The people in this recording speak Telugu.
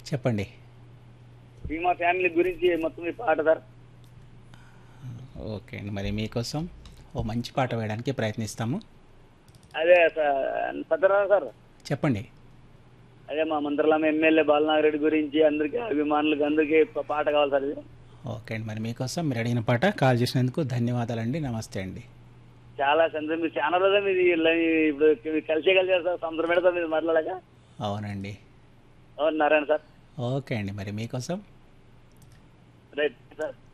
చెప్పండి. భీమా ఫ్యామిలీ గురించి మొత్తం ఈ పాట సార్. ఓకే అండి. మరి మీకోసం ఓ మంచి పాట వేయడానికి ప్రయత్నిస్తాము. అదే సార్ సత్యనారాయణ సార్. చెప్పండి. అదే మా మంత్రాలయం ఎమ్మెల్యే బాలనాగిరెడ్డి గురించి అందరికీ అభిమానులకి అందరికీ పాట కావాలి సార్ ఇది. ఓకే అండి. మరి మీకోసం మీరు అడిగిన పాట కాల్ చేసినందుకు ధన్యవాదాలండి. నమస్తే అండి. చాలా సంతోషం. మీరు చాలా రోజులు మీది ఇప్పుడు కలిసే సార్, సంవత్సరం పెడతాం మీరు మాట్లాడక. అవునండి. అవును నారాయణ సార్. ఓకే అండి. మరి మీకోసం రైట్ సార్.